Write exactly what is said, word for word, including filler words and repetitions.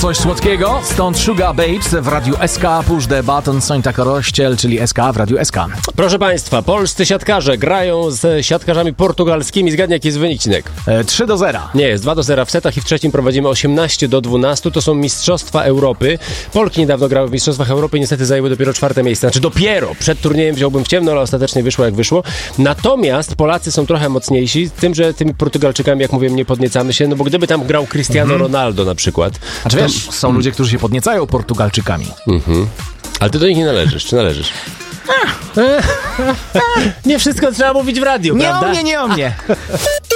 coś słodkiego, stąd Sugar Babes w Radiu S K, Push the Button, Sońta Korościel, czyli S K w Radiu S K. Proszę Państwa, polscy siatkarze grają z siatkarzami portugalskimi. Zgadnij, jaki jest wynik, Cinek? E, trzy do zera. Nie, jest dwa do zera w setach i w trzecim prowadzimy osiemnaście do dwunastu. To są Mistrzostwa Europy. Polki niedawno grały w Mistrzostwach Europy i niestety zajęły dopiero czwarte miejsce. Znaczy dopiero. Przed turniejem wziąłbym w ciemno, ale ostatecznie wyszło jak wyszło. Natomiast Polacy są trochę mocniejsi, tym, że tymi Portugalczykami, jak mówiłem, nie podniecamy się, no bo gdyby tam grał Cristiano mm-hmm. Ronaldo na przykład. A czy wiesz, są ludzie, którzy się podniecają Portugalczykami. Mhm. Ale ty do nich nie należysz, czy należysz? Nie wszystko trzeba mówić w radiu, nie prawda? Nie o mnie, nie o mnie.